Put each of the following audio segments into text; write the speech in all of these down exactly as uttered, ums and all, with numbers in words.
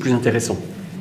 plus intéressant.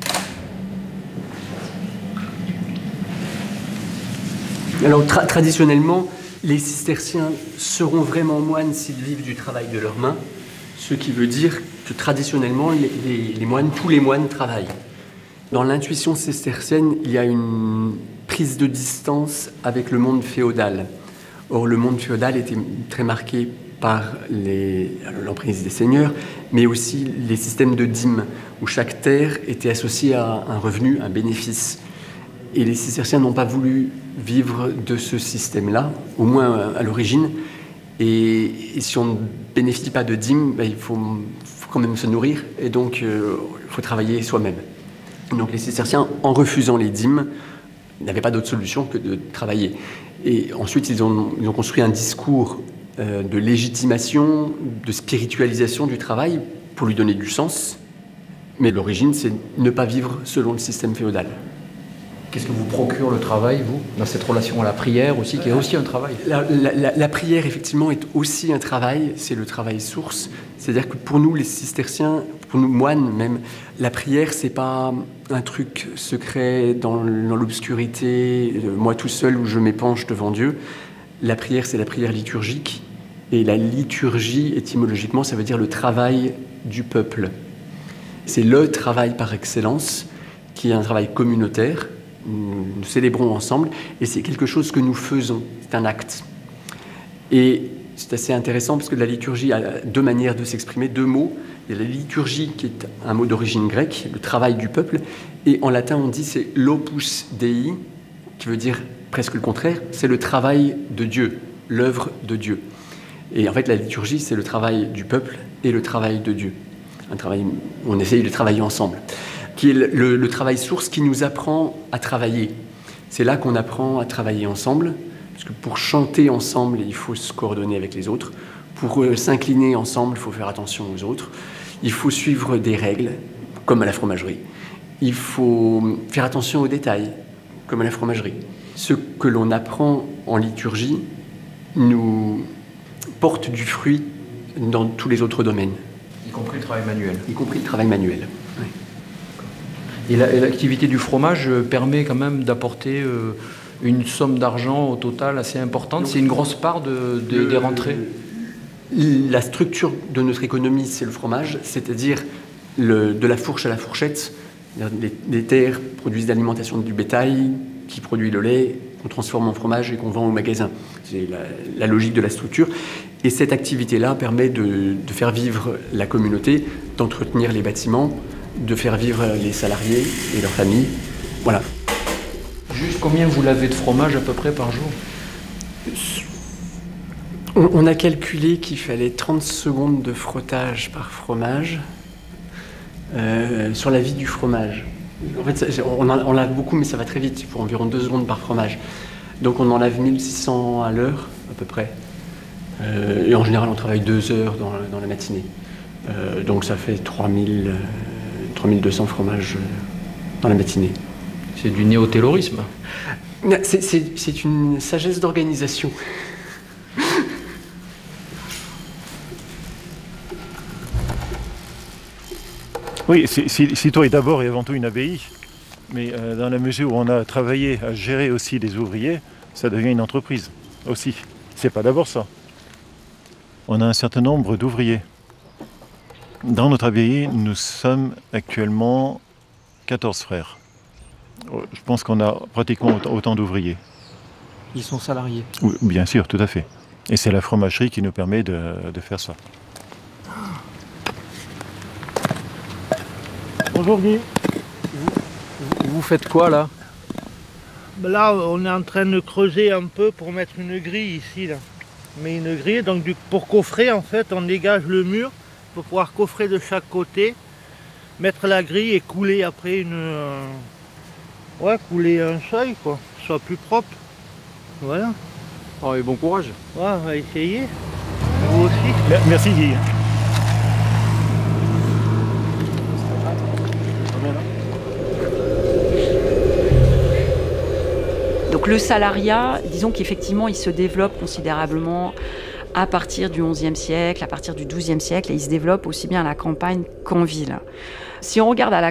Alors tra- traditionnellement, les cisterciens seront vraiment moines s'ils vivent du travail de leurs mains, ce qui veut dire que traditionnellement, les, les, les moines, tous les moines travaillent. Dans l'intuition cistercienne, il y a une prise de distance avec le monde féodal. Or, le monde féodal était très marqué par les, l'emprise des seigneurs, mais aussi les systèmes de dîmes, où chaque terre était associée à un revenu, un bénéfice. Et les cisterciens n'ont pas voulu vivre de ce système-là, au moins à l'origine. Et, et si on ne bénéficie pas de dîmes, ben, il faut, faut quand même se nourrir, et donc euh, il faut travailler soi-même. Donc les cisterciens, en refusant les dîmes, n'avaient pas d'autre solution que de travailler. Et ensuite, ils ont, ils ont construit un discours euh, de légitimation, de spiritualisation du travail, pour lui donner du sens. Mais l'origine, c'est ne pas vivre selon le système féodal. Qu'est-ce que vous procure le travail, vous, dans cette relation à la prière aussi, qui est aussi un travail? La, la, la, la prière, effectivement, est aussi un travail, c'est le travail source. C'est-à-dire que pour nous, les cisterciens, pour nous moines même, la prière, c'est pas un truc secret dans, dans l'obscurité, euh, moi tout seul, où je m'épanche devant Dieu. La prière, c'est la prière liturgique. Et la liturgie, étymologiquement, ça veut dire le travail du peuple. C'est le travail par excellence, qui est un travail communautaire. Nous célébrons ensemble, et c'est quelque chose que nous faisons, c'est un acte. Et c'est assez intéressant, parce que la liturgie a deux manières de s'exprimer, deux mots. Il y a la liturgie, qui est un mot d'origine grecque, le travail du peuple, et en latin on dit c'est l'opus dei, qui veut dire presque le contraire, c'est le travail de Dieu, l'œuvre de Dieu. Et en fait la liturgie, c'est le travail du peuple et le travail de Dieu. Un travail, on essaye de travailler ensemble. Qui est le, le, le travail source qui nous apprend à travailler. C'est là qu'on apprend à travailler ensemble, parce que pour chanter ensemble, il faut se coordonner avec les autres. Pour euh, s'incliner ensemble, il faut faire attention aux autres. Il faut suivre des règles, comme à la fromagerie. Il faut faire attention aux détails, comme à la fromagerie. Ce que l'on apprend en liturgie nous porte du fruit dans tous les autres domaines. Y compris le travail manuel. Y compris le travail manuel. Oui. Et, la, et l'activité du fromage permet quand même d'apporter euh, une somme d'argent au total assez importante. Donc, c'est une grosse part de, de, le, des rentrées. La structure de notre économie, c'est le fromage, c'est-à-dire le, de la fourche à la fourchette. Les, les terres produisent l'alimentation du bétail, qui produit le lait, qu'on transforme en fromage et qu'on vend au magasin. C'est la, la logique de la structure. Et cette activité-là permet de, de faire vivre la communauté, d'entretenir les bâtiments, de faire vivre les salariés et leurs familles. Voilà. Juste combien vous lavez de fromage à peu près par jour? On, on a calculé qu'il fallait trente secondes de frottage par fromage euh, sur la vie du fromage. En fait, ça, on, en, on lave beaucoup, mais ça va très vite. Il faut environ deux secondes par fromage. Donc on en lave mille six cents à l'heure, à peu près. Euh, et en général, on travaille deux heures dans, dans la matinée. Euh, donc ça fait trois mille deux cents fromages dans la matinée. C'est du néo-taylorisme. C'est, c'est, c'est une sagesse d'organisation. Oui, Cîteaux est d'abord et avant tout une abbaye, mais euh, dans la mesure où on a travaillé à gérer aussi les ouvriers, ça devient une entreprise aussi. C'est pas d'abord ça. On a un certain nombre d'ouvriers. Dans notre abbaye, nous sommes actuellement quatorze frères. Je pense qu'on a pratiquement autant d'ouvriers. Ils sont salariés? Oui, bien sûr, tout à fait. Et c'est la fromagerie qui nous permet de, de faire ça. Bonjour Guy. Vous, vous faites quoi là? Là, on est en train de creuser un peu pour mettre une grille ici. Là. Mais une grille, donc du, pour coffrer, en fait, on dégage le mur pour pouvoir coffrer de chaque côté, mettre la grille et couler après une... Euh, ouais, couler un seuil, quoi, que ce soit plus propre. Voilà. Oh, et bon courage. Ouais, on va essayer. Vous aussi. Merci Guy. Donc le salariat, disons qu'effectivement, il se développe considérablement à partir du onzième siècle, à partir du douzième siècle, et il se développe aussi bien à la campagne qu'en ville. Si on regarde à la